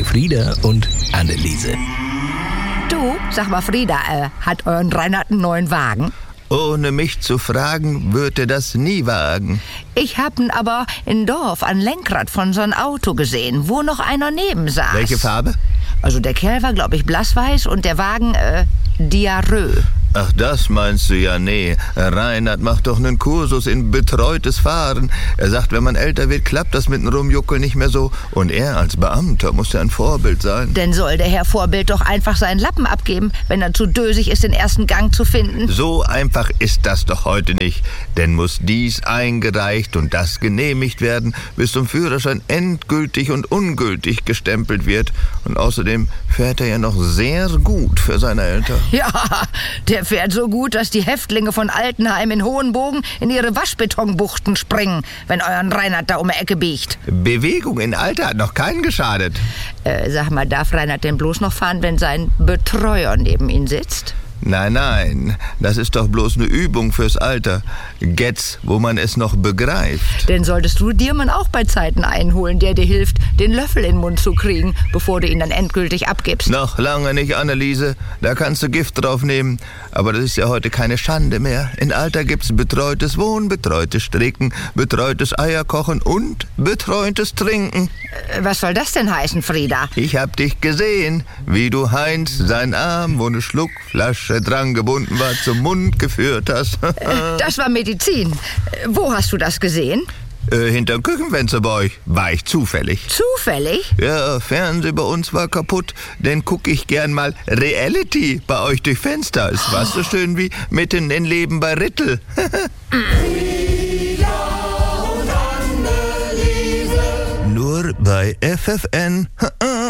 Frieda und Anneliese. Du, sag mal Frieda, hat euren Reinhard einen neuen Wagen? Ohne mich zu fragen, würde er das nie wagen. Ich hab'n aber im Dorf an Lenkrad von so einem Auto gesehen, wo noch einer neben saß. Welche Farbe? Also der Kerl war, glaube ich, blassweiß und der Wagen, Diarrhoe. Ach, das meinst du ja, nee. Reinhard macht doch einen Kursus in betreutes Fahren. Er sagt, wenn man älter wird, klappt das mit dem Rumjuckeln nicht mehr so. Und er als Beamter muss ja ein Vorbild sein. Denn soll der Herr Vorbild doch einfach seinen Lappen abgeben, wenn er zu dösig ist, den ersten Gang zu finden? So einfach ist das doch heute nicht. Denn muss dies eingereicht und das genehmigt werden, bis zum Führerschein endgültig und ungültig gestempelt wird. Und außerdem fährt er ja noch sehr gut für seine Eltern. Ja, der fährt so gut, dass die Häftlinge von Altenheim in Hohenbogen in ihre Waschbetonbuchten springen, wenn euren Reinhard da um die Ecke biegt. Bewegung in Alter hat noch keinen geschadet. Sag mal, darf Reinhard denn bloß noch fahren, wenn sein Betreuer neben ihm sitzt? Nein, das ist doch bloß eine Übung fürs Alter. Getz, wo man es noch begreift. Denn solltest du dir man auch bei Zeiten einholen, der dir hilft, den Löffel in den Mund zu kriegen, bevor du ihn dann endgültig abgibst. Noch lange nicht, Anneliese. Da kannst du Gift drauf nehmen. Aber das ist ja heute keine Schande mehr. In Alter gibt's betreutes Wohnen, betreutes Stricken, betreutes Eierkochen und betreutes Trinken. Was soll das denn heißen, Frieda? Ich hab dich gesehen, wie du Heinz seinen Arm, wo eine Schluckflasche dran gebunden war, zum Mund geführt hast. Das war Medizin. Wo hast du das gesehen? Hinterm Küchenfenster bei euch. War ich zufällig. Zufällig? Ja, Fernseh bei uns war kaputt. Dann guck ich gern mal Reality bei euch durch Fenster. Es war so schön wie mitten in Leben bei Rittel. Nur bei FFN.